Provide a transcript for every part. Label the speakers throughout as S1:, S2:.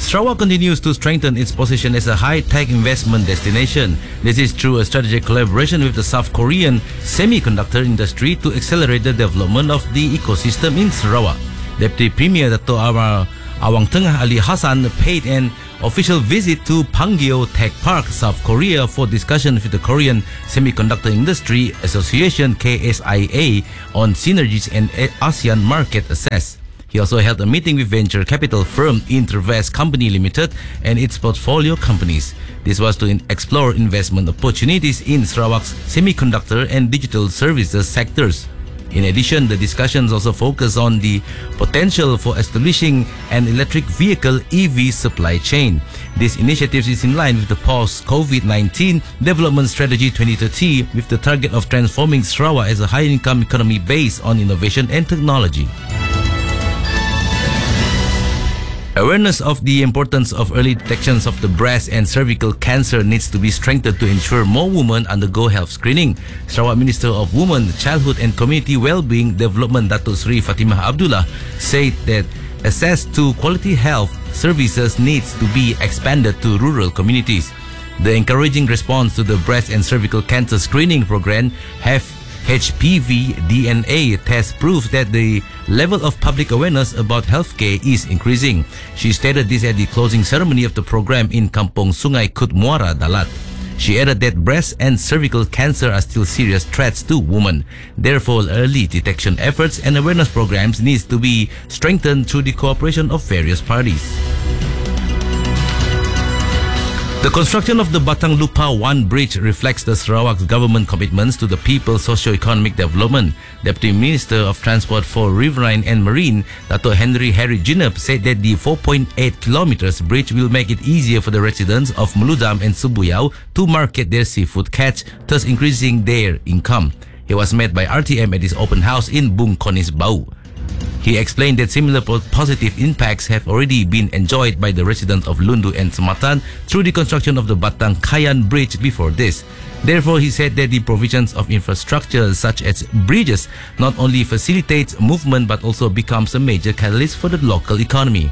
S1: Sarawak continues to strengthen its position as a high-tech investment destination. This is through a strategic collaboration with the South Korean semiconductor industry to accelerate the development of the ecosystem in Sarawak. Deputy Premier Dato' Awang Tengah Ali Hassan paid an official visit to Pangyo Tech Park, South Korea for discussion with the Korean Semiconductor Industry Association KSIA on synergies and ASEAN market access. He also held a meeting with venture capital firm Intervest Company Limited and its portfolio companies. This was to explore investment opportunities in Sarawak's semiconductor and digital services sectors. In addition, the discussions also focus on the potential for establishing an electric vehicle EV supply chain. This initiative is in line with the post-COVID-19 Development Strategy 2030 with the target of transforming Sarawak as a high-income economy based on innovation and technology. Awareness of the importance of early detections of the breast and cervical cancer needs to be strengthened to ensure more women undergo health screening. Sarawak Minister of Women, Childhood and Community Wellbeing Development Datuk Seri Fatimah Abdullah said that access to quality health services needs to be expanded to rural communities. The encouraging response to the breast and cervical cancer screening program have HPV DNA test proves that the level of public awareness about healthcare is increasing. She stated this at the closing ceremony of the program in Kampung Sungai Kut Muara, Dalat. She added that breast and cervical cancer are still serious threats to women. Therefore, early detection efforts and awareness programs need to be strengthened through the cooperation of various parties. The construction of the Batang Lupa 1 bridge reflects the Sarawak government commitments to the people's socio-economic development. Deputy Minister of Transport for Riverine and Marine, Dato' Henry Jinep, said that the 4.8 kilometers bridge will make it easier for the residents of Meludam and Subuyau to market their seafood catch, thus increasing their income. He was met by RTM at his open house in Bung Konis Bau. He explained that similar positive impacts have already been enjoyed by the residents of Lundu and Sematan through the construction of the Batang Kayan Bridge before this. Therefore, he said that the provisions of infrastructure such as bridges not only facilitates movement but also becomes a major catalyst for the local economy.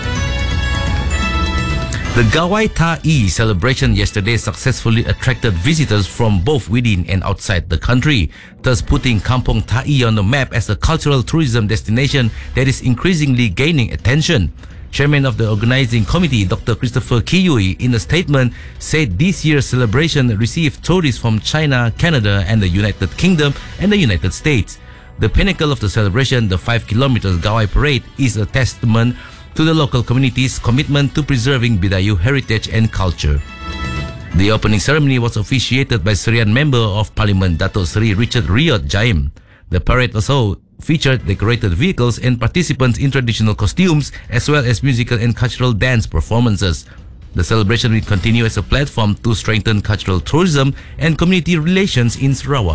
S1: The Gawai Ta'i celebration yesterday successfully attracted visitors from both within and outside the country, thus putting Kampung Ta'i on the map as a cultural tourism destination that is increasingly gaining attention. Chairman of the organizing committee, Dr. Christopher Kiyui, in a statement, said this year's celebration received tourists from China, Canada, and the United Kingdom and the United States. The pinnacle of the celebration, the 5 kilometers Gawai Parade, is a testament to the local community's commitment to preserving Bidayuh heritage and culture. The opening ceremony was officiated by Serian Member of Parliament Dato' Seri Richard Riyad Jaim. The parade also featured decorated vehicles and participants in traditional costumes as well as musical and cultural dance performances. The celebration will continue as a platform to strengthen cultural tourism and community relations in Sarawak.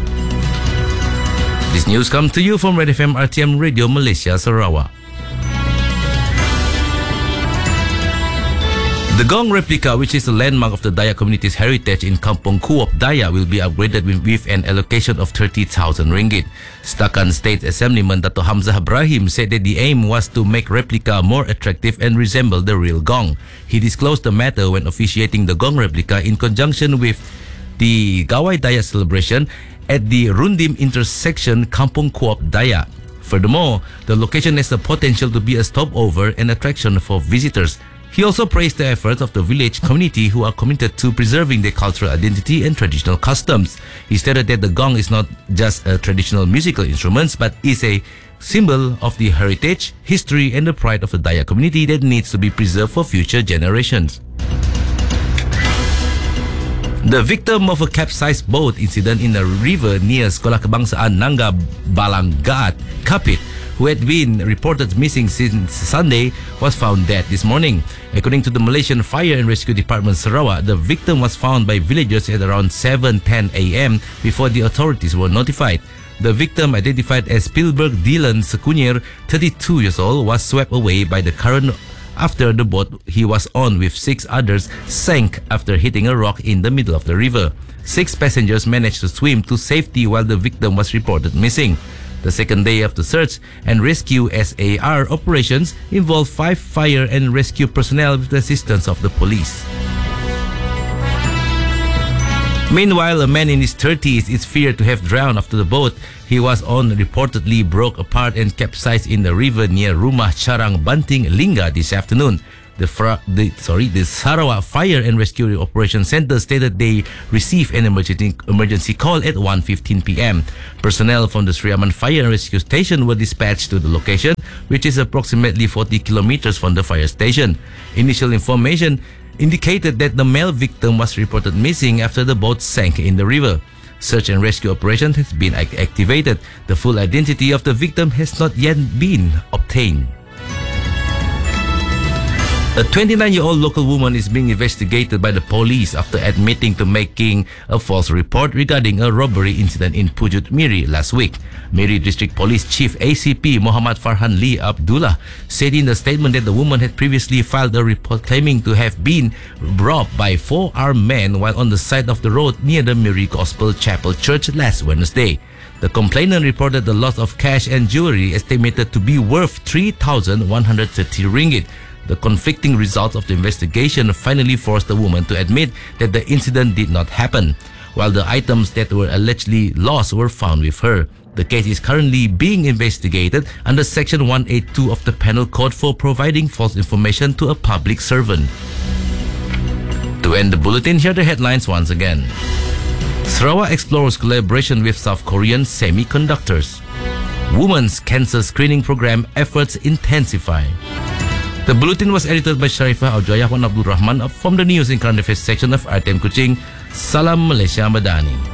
S1: This news comes to you from Red FM RTM Radio Malaysia, Sarawak. The Gong replica, which is a landmark of the Dayak community's heritage in Kampung Kuop Dayak, will be upgraded with an allocation of 30,000 ringgit. Setakan State Assemblyman Dato' Hamzah Ibrahim said that the aim was to make replica more attractive and resemble the real Gong. He disclosed the matter when officiating the Gong replica in conjunction with the Gawai Dayak celebration at the Rundim intersection Kampung Kuop Dayak. Furthermore, the location has the potential to be a stopover and attraction for visitors. He also praised the efforts of the village community who are committed to preserving their cultural identity and traditional customs. He stated that the gong is not just a traditional musical instrument but is a symbol of the heritage, history and the pride of the Dayak community that needs to be preserved for future generations. The victim of a capsized boat incident in a river near Sekolah Kebangsaan Nangga Balanggaat, Kapit, who had been reported missing since Sunday, was found dead this morning. According to the Malaysian Fire and Rescue Department Sarawak, the victim was found by villagers at around 7:10 a.m. before the authorities were notified. The victim, identified as Spielberg Dylan Sekunyer, 32 years old, was swept away by the current after the boat he was on with 6 others sank after hitting a rock in the middle of the river. 6 passengers managed to swim to safety while the victim was reported missing. The second day of the search and rescue SAR operations involved 5 fire and rescue personnel with the assistance of the police. Meanwhile, a man in his 30s is feared to have drowned after the boat he was on reportedly broke apart and capsized in the river near Rumah Carang Banting, Lingga this afternoon. The Sarawak Fire and Rescue Operations Center stated they received an emergency call at 1:15 p.m. Personnel from the Sri Aman Fire and Rescue Station were dispatched to the location, which is approximately 40 kilometers from the fire station. Initial information indicated that the male victim was reported missing after the boat sank in the river. Search and rescue operation has been activated. The full identity of the victim has not yet been obtained. A 29-year-old local woman is being investigated by the police after admitting to making a false report regarding a robbery incident in Pujut Miri last week. Miri District Police Chief ACP Muhammad Farhan Lee Abdullah said in a statement that the woman had previously filed a report claiming to have been robbed by 4 armed men while on the side of the road near the Miri Gospel Chapel Church last Wednesday. The complainant reported the loss of cash and jewelry estimated to be worth 3,130 ringgit. The conflicting results of the investigation finally forced the woman to admit that the incident did not happen, while the items that were allegedly lost were found with her. The case is currently being investigated under Section 182 of the Penal Code for providing false information to a public servant. To end the bulletin, here are the headlines once again. Sarawak explores collaboration with South Korean semiconductors. Women's cancer screening program efforts intensify. The bulletin was edited by Sharifah Aujayah Wan Abdul Rahman from the News and Current Affairs section of RTM Kuching. Salam Malaysia Madani.